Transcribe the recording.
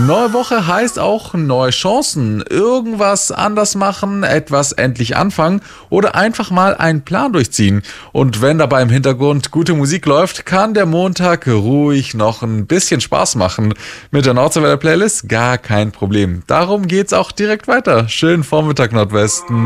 Neue Woche heißt auch neue Chancen. Irgendwas anders machen, etwas endlich anfangen oder einfach mal einen Plan durchziehen. Und wenn dabei im Hintergrund gute Musik läuft, kann der Montag ruhig noch ein bisschen Spaß machen. Mit der Nordseewelle Playlist gar kein Problem. Darum geht's auch direkt weiter. Schönen Vormittag Nordwesten.